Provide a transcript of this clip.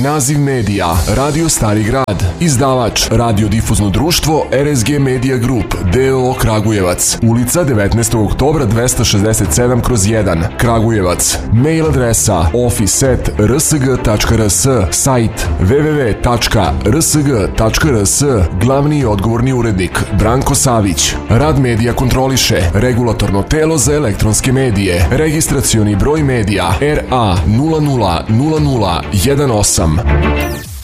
Naziv medija Radio Stari grad. Izdavač Radiodifuzno društvo RSG Media Group d.o.o. Kragujevac. Ulica 19. oktobra 267/1 Kragujevac. Mail adresa office@rsg.rs. Sajt www.rsg.rs. Glavni i odgovorni urednik Branko Savić. Rad medija kontroliše Regulatorno telo za elektronske medije. Registracioni broj medija RA 000018.